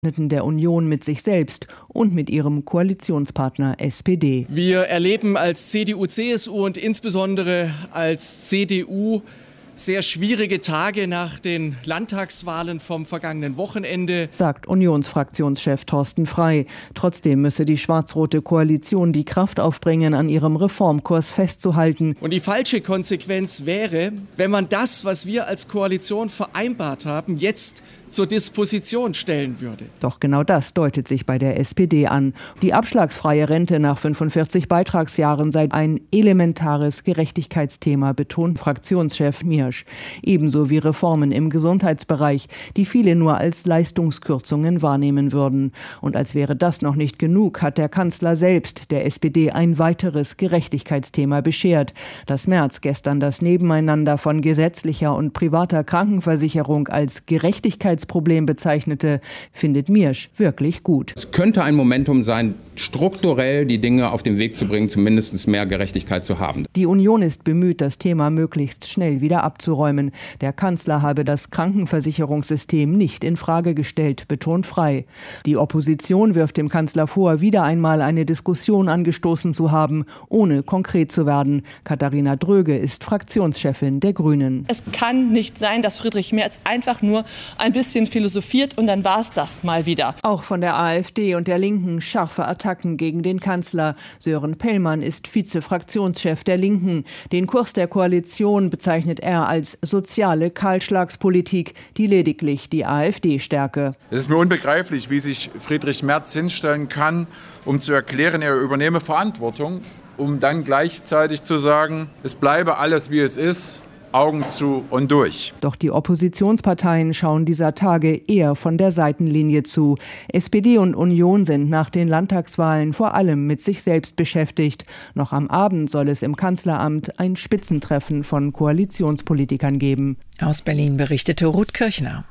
der Union mit sich selbst und mit ihrem Koalitionspartner SPD. Wir erleben als CDU, CSU und insbesondere als CDU sehr schwierige Tage nach den Landtagswahlen vom vergangenen Wochenende, sagt Unionsfraktionschef Thorsten Frey. Trotzdem müsse die schwarz-rote Koalition die Kraft aufbringen, an ihrem Reformkurs festzuhalten. Und die falsche Konsequenz wäre, wenn man das, was wir als Koalition vereinbart haben, jetzt zur Disposition stellen würde. Doch genau das deutet sich bei der SPD an. Die abschlagsfreie Rente nach 45 Beitragsjahren sei ein elementares Gerechtigkeitsthema, betont Fraktionschef Miersch. Ebenso wie Reformen im Gesundheitsbereich, die viele nur als Leistungskürzungen wahrnehmen würden. Und als wäre das noch nicht genug, hat der Kanzler selbst der SPD ein weiteres Gerechtigkeitsthema beschert. Dass Merz gestern das Nebeneinander von gesetzlicher und privater Krankenversicherung als Gerechtigkeitsproblem bezeichnete, findet Miersch wirklich gut. Es könnte ein Momentum sein, strukturell die Dinge auf den Weg zu bringen, zumindest mehr Gerechtigkeit zu haben. Die Union ist bemüht, das Thema möglichst schnell wieder abzuräumen. Der Kanzler habe das Krankenversicherungssystem nicht in Frage gestellt, betont Frey. Die Opposition wirft dem Kanzler vor, wieder einmal eine Diskussion angestoßen zu haben, ohne konkret zu werden. Katharina Dröge ist Fraktionschefin der Grünen. Es kann nicht sein, dass Friedrich Merz einfach nur ein bisschen philosophiert und dann war es das mal wieder. Auch von der AfD und der Linken scharfe Attacken gegen den Kanzler. Sören Pellmann ist Vize-Fraktionschef der Linken. Den Kurs der Koalition bezeichnet er als soziale Kahlschlagspolitik, die lediglich die AfD stärke. Es ist mir unbegreiflich, wie sich Friedrich Merz hinstellen kann, um zu erklären, er übernehme Verantwortung, um dann gleichzeitig zu sagen, es bleibe alles, wie es ist. Augen zu und durch. Doch die Oppositionsparteien schauen dieser Tage eher von der Seitenlinie zu. SPD und Union sind nach den Landtagswahlen vor allem mit sich selbst beschäftigt. Noch am Abend soll es im Kanzleramt ein Spitzentreffen von Koalitionspolitikern geben. Aus Berlin berichtete Ruth Kirchner.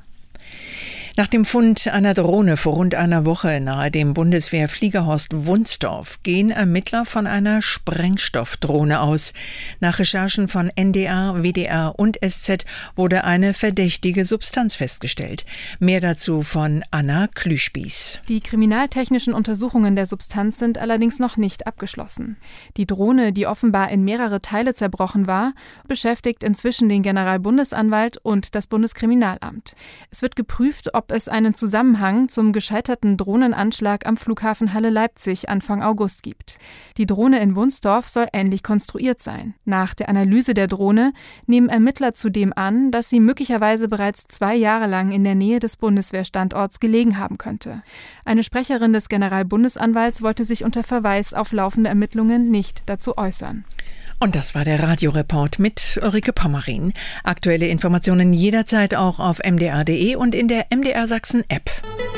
Nach dem Fund einer Drohne vor rund einer Woche nahe dem Bundeswehrfliegerhorst Wunsdorf gehen Ermittler von einer Sprengstoffdrohne aus. Nach Recherchen von NDR, WDR und SZ wurde eine verdächtige Substanz festgestellt. Mehr dazu von Anna Klüspieß. Die kriminaltechnischen Untersuchungen der Substanz sind allerdings noch nicht abgeschlossen. Die Drohne, die offenbar in mehrere Teile zerbrochen war, beschäftigt inzwischen den Generalbundesanwalt und das Bundeskriminalamt. Es wird geprüft, ob es einen Zusammenhang zum gescheiterten Drohnenanschlag am Flughafen Halle-Leipzig Anfang August gibt. Die Drohne in Wunsdorf soll ähnlich konstruiert sein. Nach der Analyse der Drohne nehmen Ermittler zudem an, dass sie möglicherweise bereits 2 Jahre lang in der Nähe des Bundeswehrstandorts gelegen haben könnte. Eine Sprecherin des Generalbundesanwalts wollte sich unter Verweis auf laufende Ermittlungen nicht dazu äußern. Und das war der Radioreport mit Ulrike Pommerin. Aktuelle Informationen jederzeit auch auf mdr.de und in der MDR Sachsen App.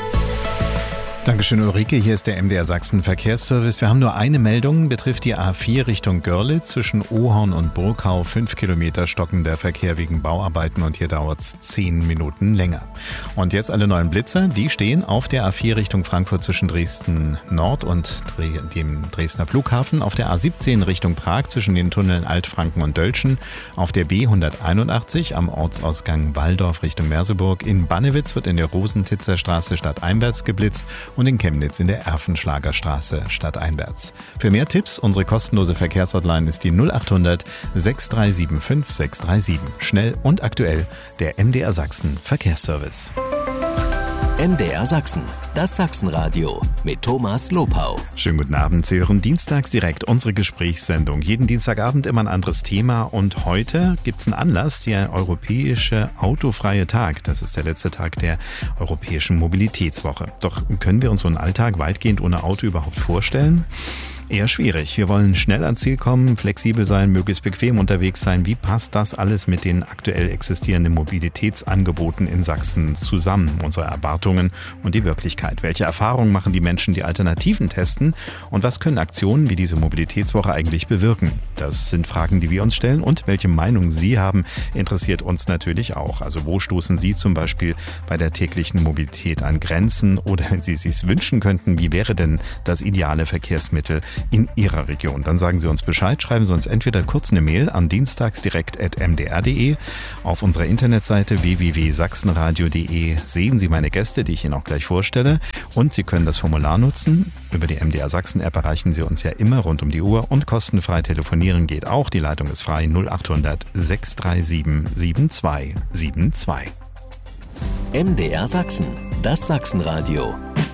Dankeschön, Ulrike. Hier ist der MDR Sachsen Verkehrsservice. Wir haben nur eine Meldung, betrifft die A4 Richtung Görlitz zwischen Ohorn und Burgau. 5 Kilometer stockender Verkehr wegen Bauarbeiten und hier dauert es 10 Minuten länger. Und jetzt alle neuen Blitzer, die stehen auf der A4 Richtung Frankfurt zwischen Dresden Nord und dem Dresdner Flughafen, auf der A17 Richtung Prag zwischen den Tunneln Altfranken und Dölschen, auf der B181 am Ortsausgang Walldorf Richtung Merseburg. In Bannewitz wird in der Rosentitzer Straße stadteinwärts geblitzt und in Chemnitz in der Erfenschlagerstraße stadteinwärts. Für mehr Tipps, unsere kostenlose Verkehrshotline ist die 0800 6375 637. Schnell und aktuell, der MDR Sachsen Verkehrsservice. MDR Sachsen, das Sachsenradio mit Thomas Lopau. Schönen guten Abend, Sie hören dienstags direkt unsere Gesprächssendung. Jeden Dienstagabend immer ein anderes Thema und heute gibt es einen Anlass, der europäische autofreie Tag. Das ist der letzte Tag der europäischen Mobilitätswoche. Doch können wir uns so einen Alltag weitgehend ohne Auto überhaupt vorstellen? Eher schwierig. Wir wollen schnell ans Ziel kommen, flexibel sein, möglichst bequem unterwegs sein. Wie passt das alles mit den aktuell existierenden Mobilitätsangeboten in Sachsen zusammen? Unsere Erwartungen und die Wirklichkeit. Welche Erfahrungen machen die Menschen, die Alternativen testen? Und was können Aktionen wie diese Mobilitätswoche eigentlich bewirken? Das sind Fragen, die wir uns stellen. Und welche Meinung Sie haben, interessiert uns natürlich auch. Also wo stoßen Sie zum Beispiel bei der täglichen Mobilität an Grenzen? Oder wenn Sie es sich wünschen könnten, wie wäre denn das ideale Verkehrsmittel in Ihrer Region. Dann sagen Sie uns Bescheid, schreiben Sie uns entweder kurz eine Mail an dienstagsdirekt@mdr.de. Auf unserer Internetseite www.sachsenradio.de sehen Sie meine Gäste, die ich Ihnen auch gleich vorstelle. Und Sie können das Formular nutzen. Über die MDR Sachsen-App erreichen Sie uns ja immer rund um die Uhr. Und kostenfrei telefonieren geht auch. Die Leitung ist frei 0800 637 7272. MDR Sachsen, das Sachsenradio.